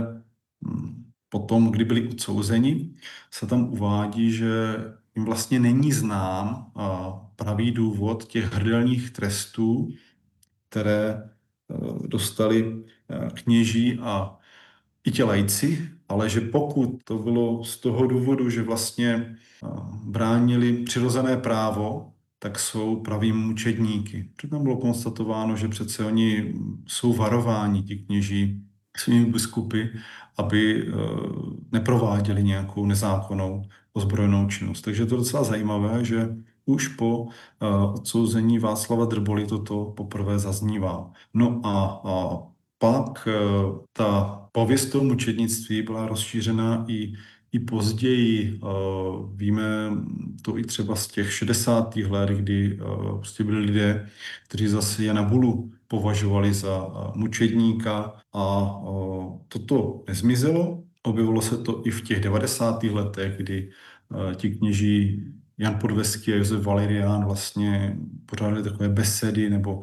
potom, kdy byli odsouzeni, se tam uvádí, že jim vlastně není znám pravý důvod těch hrdelních trestů, které dostali kněží a i ti laici, ale že pokud to bylo z toho důvodu, že vlastně bránili přirozené právo, tak jsou pravými mučedníky. Protože tam bylo konstatováno, že přece oni jsou varováni, ti kněží, svými biskupy, aby neprováděli nějakou nezákonnou ozbrojenou činnost. Takže je to docela zajímavé, že už po odsouzení Václava Drboly toto poprvé zaznívá. No a pak ta pověst toho mučednictví byla rozšířena i později. Víme to i třeba z těch 60. let, kdy prostě byli lidé, kteří zase Jana Bulu považovali za mučedníka a toto nezmizelo. Objevilo se to i v těch 90. letech, kdy ti kněží Jan Podveský a Josef Valerián vlastně pořádali takové besedy nebo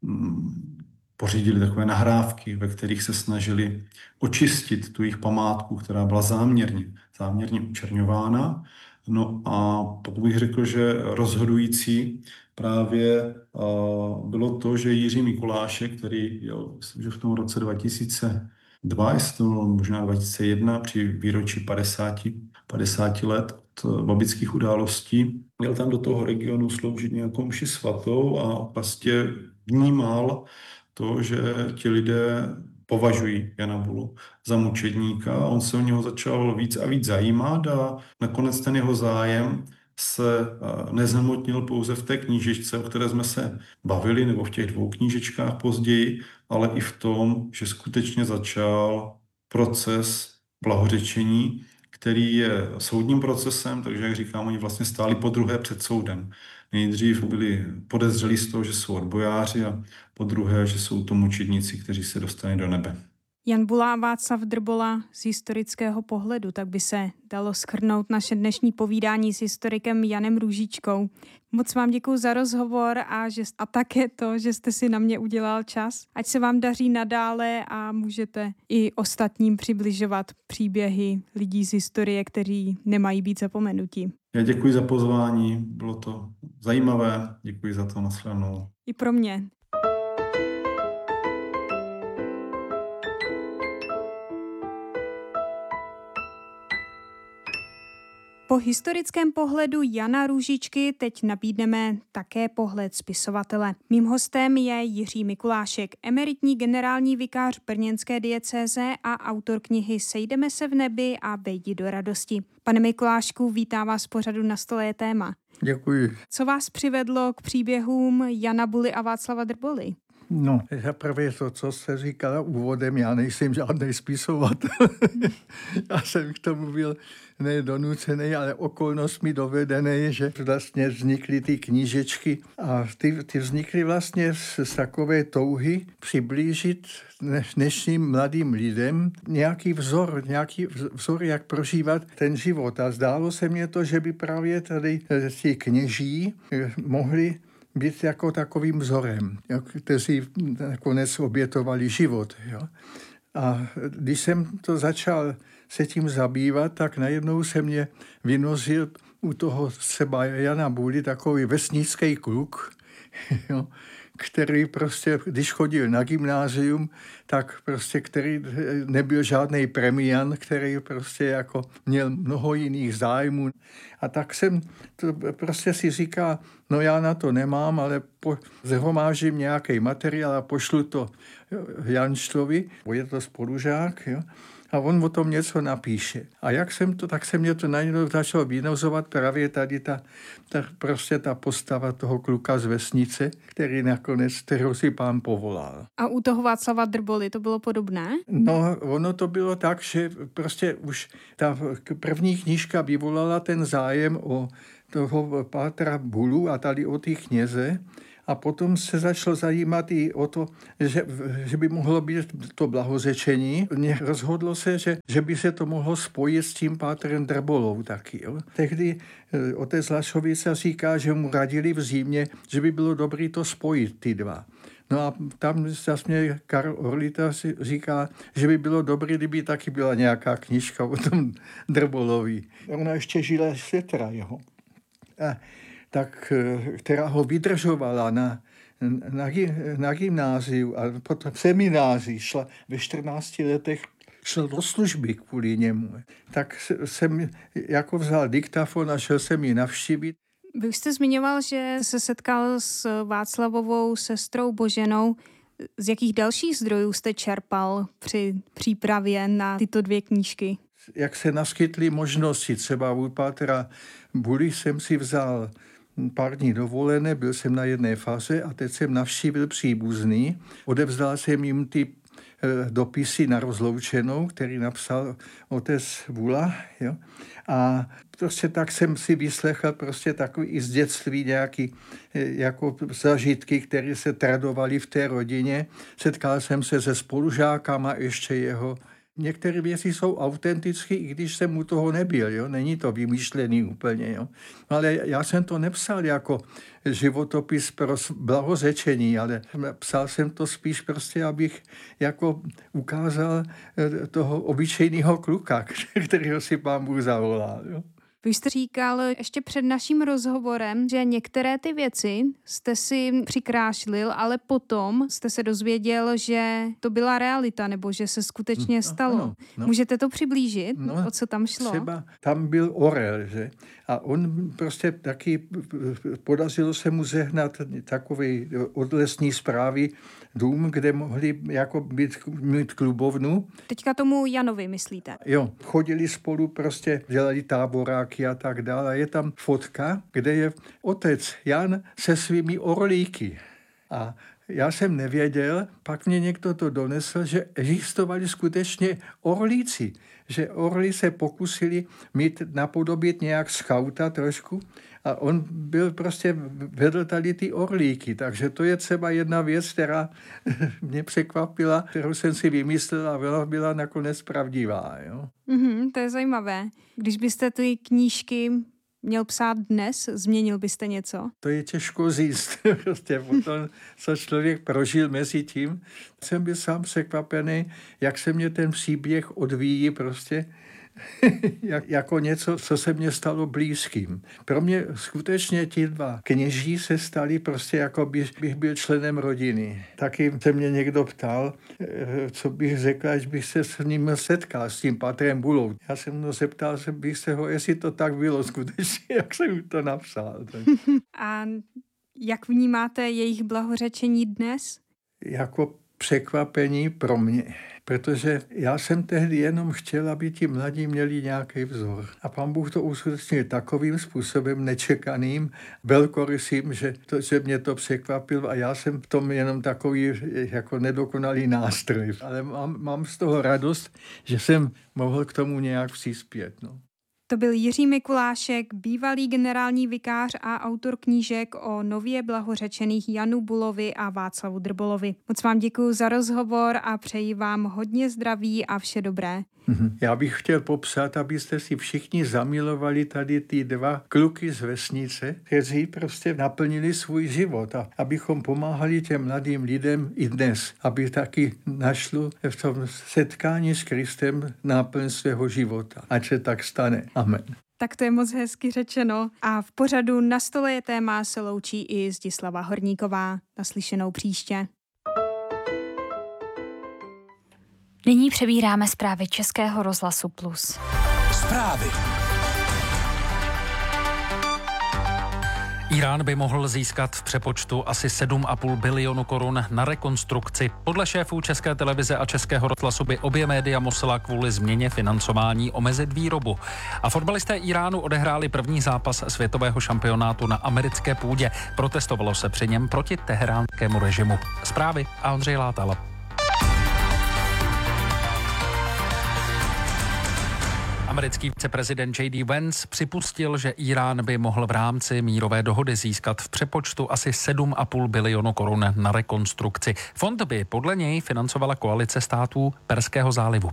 pořídili takové nahrávky, ve kterých se snažili očistit tu jejich památku, která byla záměrně učerňována. No a pokud bych řekl, že rozhodující právě bylo to, že Jiří Mikulášek, který jel, myslím, že v tom roce 2002, možná 2001, při výročí 50 let od babických událostí, měl tam do toho regionu sloužit nějakou mši svatou a vlastně vnímal to, že ti lidé považují Jana Bulu za mučedníka. On se o něho začal víc a víc zajímat a nakonec ten jeho zájem se nezhmotnil pouze v té knížečce, o které jsme se bavili, nebo v těch 2 knížečkách později, ale i v tom, že skutečně začal proces blahořečení, který je soudním procesem, takže, jak říkám, oni vlastně stáli podruhé před soudem. Nejdřív byli podezřelí z toho, že jsou odbojáři a podruhé, že jsou to mučedníci, kteří se dostali do nebe. Jan Bula a Václav Drbola z historického pohledu, tak by se dalo shrnout naše dnešní povídání s historikem Janem Růžičkou. Moc vám děkuji za rozhovor a také to, že jste si na mě udělal čas. Ať se vám daří nadále a můžete i ostatním přibližovat příběhy lidí z historie, kteří nemají být zapomenuti. Já děkuji za pozvání, bylo to zajímavé, děkuji za to, nashledanou. I pro mě. Po historickém pohledu Jana Růžičky teď nabídneme také pohled spisovatele. Mým hostem je Jiří Mikulášek, emeritní generální vikář brněnské diecéze a autor knihy Sejdeme se v nebi a vejdi do radosti. Pane Mikulášku, vítám vás v pořadu Na stole je téma. Děkuji. Co vás přivedlo k příběhům Jana Buly a Václava Drboly? No, zaprvé to, co jste říkala úvodem, já nejsem žádný spisovatel. Já jsem k tomu byl nedonucený, ale okolnost mi dovedený, že vlastně vznikly ty knížečky a ty vznikly vlastně z takové touhy přiblížit dnešním mladým lidem nějaký vzor, jak prožívat ten život. A zdálo se mně to, že by právě tady ti kněží mohli být jako takovým vzorem, kteří nakonec obětovali život. Jo. A když jsem to začal se tím zabývat, tak najednou se mě vynořil u toho třeba Jana Buly takový vesnický kluk, jo, který prostě, když chodil na gymnázium, tak prostě, který nebyl žádný premiant, který prostě jako měl mnoho jiných zájmů. A tak jsem to prostě si říkal, no já na to nemám, ale zhromážím nějaký materiál a pošlu to Janštovi, je to spolužák, jo. A on o tom něco napíše. A tak se mě to najednou začalo vynozovat právě tady ta postava toho kluka z vesnice, kterou si pán povolal. A u toho Václava Drboly to bylo podobné? No, ono to bylo tak, že prostě už ta první knížka vyvolala ten zájem o toho pátra Bulu a tady o ty kněze. A potom se začalo zajímat i o to, že by mohlo být to blahořečení. Rozhodlo se, že by se to mohlo spojit s tím pátrem Drbolou taky. Jo. Tehdy otec Lašovice říká, že mu radili v Římě, že by bylo dobré to spojit, ty dva. No a tam zase mě Karl Orlita říká, že by bylo dobré, kdyby taky byla nějaká knížka o tom Drbolovi. Ona ještě žila sestra jeho. Která ho vydržovala na gymnáziu a potom v semináři šla ve 14 letech šel do služby kvůli němu. Tak jsem jako vzal diktafon a šel jsem ji navštívit. Vy už jste zmiňoval, že se setkal s Václavovou sestrou Boženou. Z jakých dalších zdrojů jste čerpal při přípravě na tyto dvě knížky? Jak se naskytly možnosti, třeba u pátra Buly jsem si vzal pár dní dovolené, byl jsem na jedné faře a teď jsem navštívil příbuzný. Odevzdal jsem jim ty dopisy na rozloučenou, který napsal otec Bula. Jo? A prostě tak jsem si vyslechl prostě takový i z dětství nějaký jako zažitky, které se tradovaly v té rodině. Setkal jsem se se spolužákama ještě jeho. Některé věci jsou autentické, i když jsem u toho nebyl, jo? Není to vymýšlený úplně. Jo? Ale já jsem to nepsal jako životopis pro blahořečení, ale psal jsem to spíš prostě, abych jako ukázal toho obyčejného kluka, kterého si pán Bůh zavolal. Jo? Vy jste říkal ještě před naším rozhovorem, že některé ty věci jste si přikrášlil, ale potom jste se dozvěděl, že to byla realita, nebo že se skutečně stalo. No. Můžete to přiblížit, o co tam šlo? Třeba tam byl orel, že? A on prostě taky podařilo se mu zehnat takový od lesní správy dům, kde mohli jako mít klubovnu. Teďka tomu Janovi myslíte? Jo, chodili spolu, prostě dělali táboráky a tak dále. Je tam fotka, kde je otec Jan se svými orlíky. A já jsem nevěděl, pak mě někdo to donesl, že existovali skutečně orlíci, že orly se pokusili napodobit nějak skauta trošku a on vedl tady ty orlíky, takže to je třeba jedna věc, která mě překvapila, kterou jsem si vymyslel a byla nakonec pravdivá. Jo? To je zajímavé. Když byste ty knížky měl psát dnes, změnil byste něco? To je těžko říct. Prostě potom, co člověk prožil mezi tím, jsem byl sám překvapený, jak se mě ten příběh odvíjí prostě jako něco, co se mně stalo blízkým. Pro mě skutečně ti dva kněží se stali prostě jako bych byl členem rodiny. Taky se mě někdo ptal, co bych řekl, až bych se s ním setkal, s tím patrem Bulou. Já jsem mu zeptal, bych se ho, jestli to tak bylo skutečně, jak jsem to napsal. A jak vnímáte jejich blahořečení dnes? Jako překvapení pro mě. Protože já jsem tehdy jenom chtěl, aby ti mladí měli nějaký vzor. A Pán Bůh to uskutečnil takovým způsobem nečekaným, velkorysým, že mě to překvapil a já jsem v tom jenom takový jako nedokonalý nástroj. Ale mám z toho radost, že jsem mohl k tomu nějak přispět. No. To byl Jiří Mikulášek, bývalý generální vikář a autor knížek o nově blahořečených Janu Bulovi a Václavu Drbolovi. Moc vám děkuji za rozhovor a přeji vám hodně zdraví a vše dobré. Já bych chtěl popsat, abyste si všichni zamilovali tady ty dva kluky z vesnice, kteří prostě naplnili svůj život a abychom pomáhali těm mladým lidem i dnes, aby taky našlo v tom setkání s Kristem náplň svého života. Ať se tak stane. Amen. Tak to je moc hezky řečeno. A v pořadu Na stole je téma se loučí i Zdislava Horníková. Naslyšenou příště. Nyní přebíráme zprávy Českého rozhlasu Plus. Zprávy. Irán by mohl získat v přepočtu asi 7,5 bilionu korun na rekonstrukci. Podle šéfů České televize a Českého rozhlasu by obě média musela kvůli změně financování omezit výrobu. A fotbalisté Iránu odehráli první zápas světového šampionátu na americké půdě. Protestovalo se při něm proti teheránskému režimu. Zprávy a Ondřej Látal. Americký viceprezident J.D. Vance připustil, že Irán by mohl v rámci mírové dohody získat v přepočtu asi 7,5 bilionu korun na rekonstrukci. Fond by podle něj financovala koalice států Perského zálivu.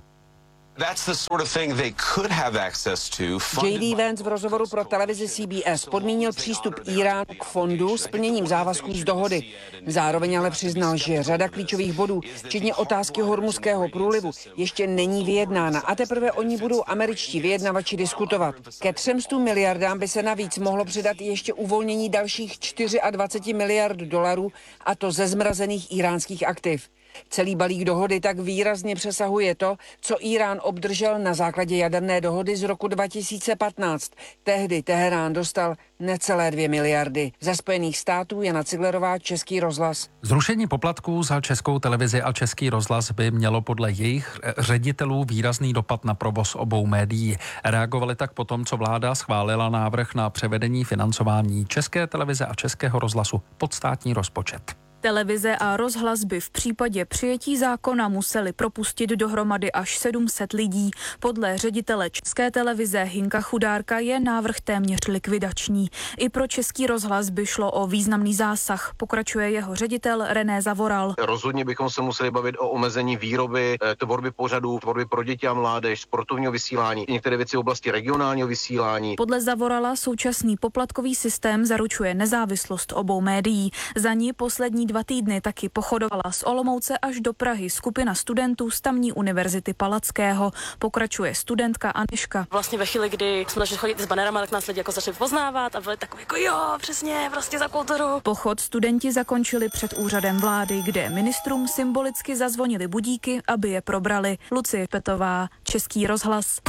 J.D. Vance v rozhovoru pro televizi CBS podmínil přístup Iránu k fondu splněním závazků z dohody. Zároveň ale přiznal, že řada klíčových bodů, včetně otázky Hormuzského průlivu, ještě není vyjednána a teprve o ní budou američtí vyjednavači diskutovat. Ke 300 miliardám by se navíc mohlo přidat ještě uvolnění dalších 24 miliard dolarů, a to ze zmrazených iránských aktiv. Celý balík dohody tak výrazně přesahuje to, co Irán obdržel na základě jaderné dohody z roku 2015. Tehdy Teherán dostal necelé 2 miliardy. Ze Spojených států Jana Ciglerová, Český rozhlas. Zrušení poplatků za Českou televizi a Český rozhlas by mělo podle jejich ředitelů výrazný dopad na provoz obou médií. Reagovali tak po tom, co vláda schválila návrh na převedení financování České televize a Českého rozhlasu pod státní rozpočet. Televize a rozhlas by v případě přijetí zákona museli propustit dohromady až 700 lidí. Podle ředitele České televize Hinka Chudárka je návrh téměř likvidační. I pro Český rozhlas by šlo o významný zásah, pokračuje jeho ředitel René Zavoral. Rozhodně bychom se museli bavit o omezení výroby, tvorby pořadů, tvorby pro děti a mládež, sportovního vysílání, některé věci v oblasti regionálního vysílání. Podle Zavorala současný poplatkový systém zaručuje nezávislost obou médií. Za ní poslední 2 týdny taky pochodovala z Olomouce až do Prahy skupina studentů z tamní univerzity Palackého. Pokračuje studentka Aniška. Vlastně ve chvíli, kdy jsme začali chodit s banerama, tak nás lidi jako začali poznávat a byli takový jako jo, přesně, prostě za kulturu. Pochod studenti zakončili před úřadem vlády, kde ministrům symbolicky zazvonili budíky, aby je probrali. Lucie Petová, Český rozhlas.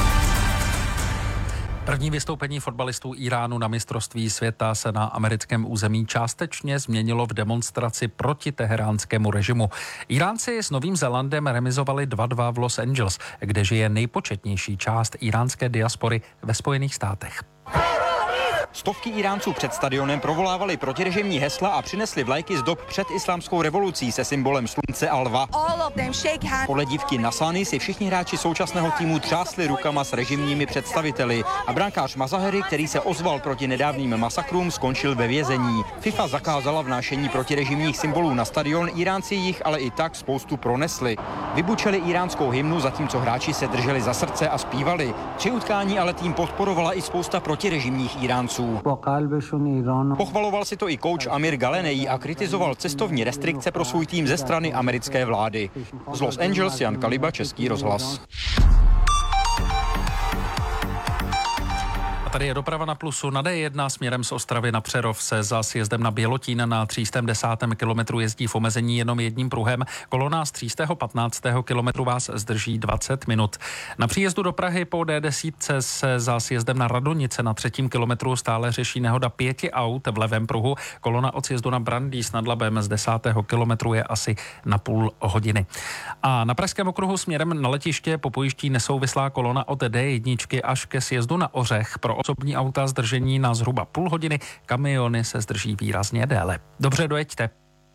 První vystoupení fotbalistů Iránu na mistrovství světa se na americkém území částečně změnilo v demonstraci proti teheránskému režimu. Iránci s Novým Zélandem remizovali 2-2 v Los Angeles, kde žije nejpočetnější část iránské diaspory ve Spojených státech. Stovky Iránců před stadionem provolávali protirežimní hesla a přinesli vlajky z dob před islámskou revolucí se symbolem slunce a lva. Podle dívky Nasani si všichni hráči současného týmu třásli rukama s režimními představiteli a brankář Mazaheri, který se ozval proti nedávným masakrům, skončil ve vězení. FIFA zakázala vnášení protirežimních symbolů na stadion, Iránci jich ale i tak spoustu pronesli. Vybučeli iránskou hymnu, zatímco hráči se drželi za srdce a zpívali. Při utkání ale tým podporovala i spousta protirežimních Iránců. Pochvaloval si to i kouč Amir Galenej a kritizoval cestovní restrikce pro svůj tým ze strany americké vlády. Z Los Angeles Jan Kaliba, Český rozhlas. A tady je doprava na Plusu. Na D1 směrem z Ostravy na Přerov se za sjezdem na Bělotín na 310. kilometru jezdí v omezení jenom jedním pruhem. Kolona z 315. kilometru vás zdrží 20 minut. Na příjezdu do Prahy po D10 se za sjezdem na Radonice na 3. kilometru stále řeší nehoda 5 aut v levém pruhu. Kolona od sjezdu na Brandýs nad Labem z 10. kilometru je asi na půl hodiny. A na Pražském okruhu směrem na letiště po pojištění nesouvislá kolona od D1 až ke sjezdu na Ořech. Pro osobní auta zdržení na zhruba půl hodiny, kamiony se zdrží výrazně déle. Dobře, dojeďte.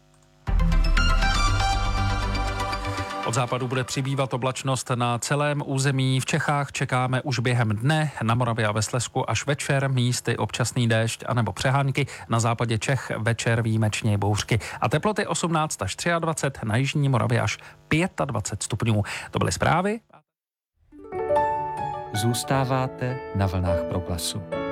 Od západu bude přibývat oblačnost na celém území. V Čechách čekáme už během dne, na Moravě a ve Slezsku až večer, místy občasný déšť anebo přehánky, na západě Čech večer výjimečně bouřky. A teploty 18 až 23, na jižní Moravě až 25 stupňů. To byly zprávy. Zůstáváte na vlnách Proglasu.